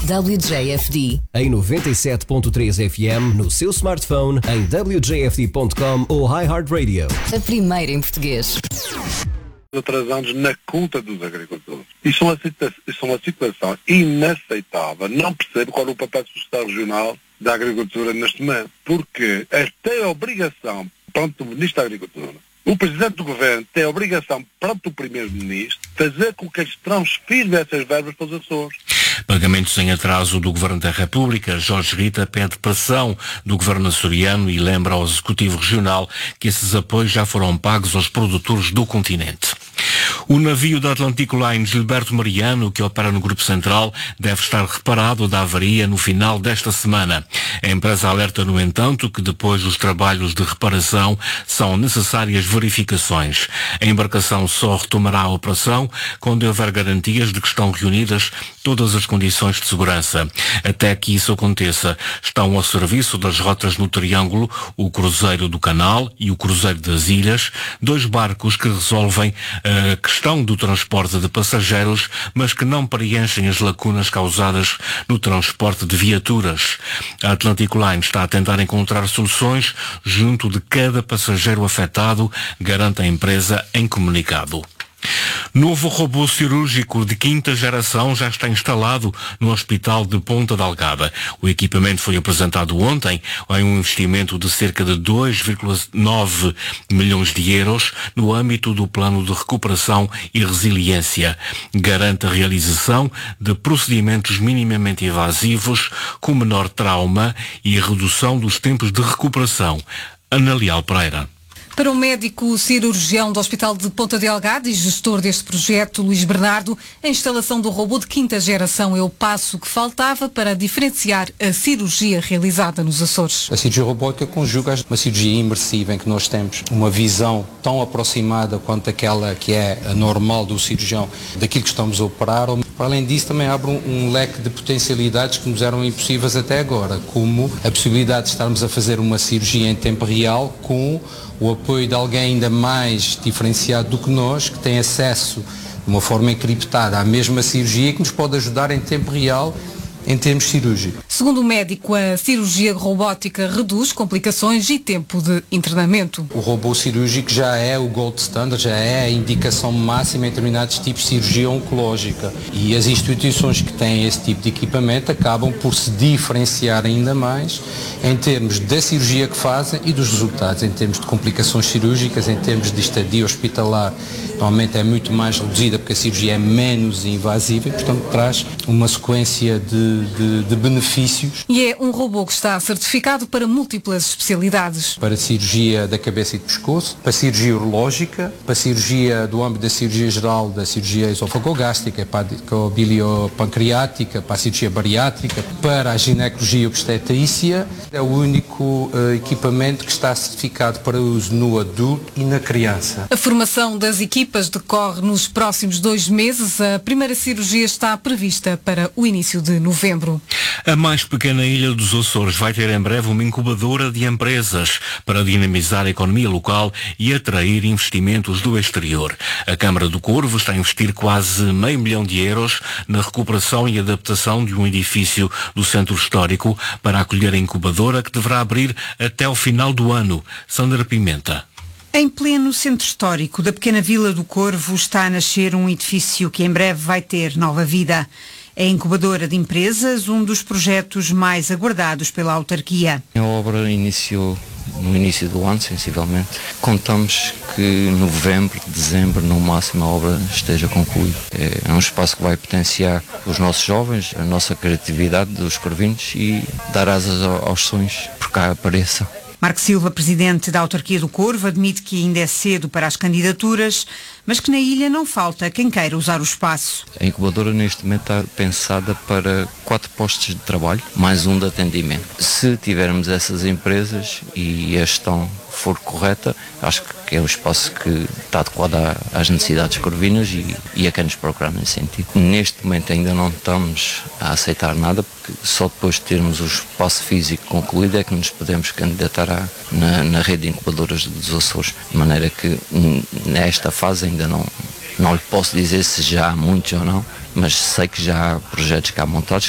WJFD. Em 97.3 FM, no seu smartphone, em wjfd.com ou iHeartRadio. A primeira em português. Atrasados na conta dos agricultores. Isso é uma situação inaceitável. Não percebo qual é o papel social regional da agricultura neste momento. Porque tem a obrigação, perante o Ministro da Agricultura, o Presidente do Governo tem a obrigação, perante o Primeiro-Ministro, fazer com que eles transfiram essas verbas para os Açores. Pagamentos em atraso do Governo da República. Jorge Rita pede pressão do Governo açoriano e lembra ao Executivo Regional que esses apoios já foram pagos aos produtores do continente. O navio da Atlantic Line Gilberto Mariano, que opera no Grupo Central, deve estar reparado da avaria no final desta semana. A empresa alerta, no entanto, que depois dos trabalhos de reparação são necessárias verificações. A embarcação só retomará a operação quando houver garantias de que estão reunidas todas as condições de segurança. Até que isso aconteça, estão ao serviço das rotas no Triângulo o Cruzeiro do Canal e o Cruzeiro das Ilhas, dois barcos que resolvem a questão do transporte de passageiros, mas que não preenchem as lacunas causadas no transporte de viaturas. A Atlantic Line está a tentar encontrar soluções junto de cada passageiro afetado, garante a empresa em comunicado. Novo robô cirúrgico de quinta geração já está instalado no Hospital de Ponta Delgada. O equipamento foi apresentado ontem em um investimento de cerca de 2,9 milhões de euros no âmbito do Plano de Recuperação e Resiliência. Garante a realização de procedimentos minimamente invasivos com menor trauma e a redução dos tempos de recuperação. Ana Leal Pereira. Para o médico cirurgião do Hospital de Ponta Delgada e gestor deste projeto, Luís Bernardo, a instalação do robô de quinta geração é o passo que faltava para diferenciar a cirurgia realizada nos Açores. A cirurgia robótica conjuga uma cirurgia imersiva em que nós temos uma visão tão aproximada quanto aquela que é a normal do cirurgião daquilo que estamos a operar. Para além disso, também abre um leque de potencialidades que nos eram impossíveis até agora, como a possibilidade de estarmos a fazer uma cirurgia em tempo real com o apoio de alguém ainda mais diferenciado do que nós, que tem acesso de uma forma encriptada à mesma cirurgia e que nos pode ajudar em tempo real em termos cirúrgicos. Segundo o médico, a cirurgia robótica reduz complicações e tempo de internamento. O robô cirúrgico já é o gold standard, já é a indicação máxima em determinados tipos de cirurgia oncológica. E as instituições que têm esse tipo de equipamento acabam por se diferenciar ainda mais em termos da cirurgia que fazem e dos resultados, em termos de complicações cirúrgicas, em termos de estadia hospitalar. Normalmente é muito mais reduzida porque a cirurgia é menos invasiva e, portanto, traz uma sequência de benefícios. E é um robô que está certificado para múltiplas especialidades. Para a cirurgia da cabeça e do pescoço, para a cirurgia urológica, para a cirurgia do âmbito da cirurgia geral, da cirurgia esofagogástrica, para a biliopancreática, para a cirurgia bariátrica, para a ginecologia obstetrícia. É o único equipamento que está certificado para uso no adulto e na criança. A formação das equipas decorre nos próximos 2 meses. A primeira cirurgia está prevista para o início de novembro. A mais pequena ilha dos Açores vai ter em breve uma incubadora de empresas para dinamizar a economia local e atrair investimentos do exterior. A Câmara do Corvo está a investir quase €500 mil na recuperação e adaptação de um edifício do centro histórico para acolher a incubadora que deverá abrir até o final do ano. Sandra Pimenta. Em pleno centro histórico da pequena Vila do Corvo está a nascer um edifício que em breve vai ter nova vida. É a incubadora de empresas, um dos projetos mais aguardados pela autarquia. A obra iniciou no início do ano, sensivelmente. Contamos que em novembro, dezembro, no máximo, a obra esteja concluída. É um espaço que vai potenciar os nossos jovens, a nossa criatividade dos corvinhos e dar asas aos sonhos por cá apareçam. Marco Silva, presidente da autarquia do Corvo, admite que ainda é cedo para as candidaturas, mas que na ilha não falta quem queira usar o espaço. A incubadora neste momento está pensada para 4 postos de trabalho, mais um de atendimento. Se tivermos essas empresas e a gestão for correta, acho que é o espaço que está adequado às necessidades corvinas e a quem nos procurar nesse sentido. Neste momento ainda não estamos a aceitar nada, porque só depois de termos o espaço físico concluído é que nos podemos candidatar na rede de incubadoras dos Açores, de maneira que nesta fase ainda não lhe posso dizer se já há muitos ou não, mas sei que já há projetos cá montados.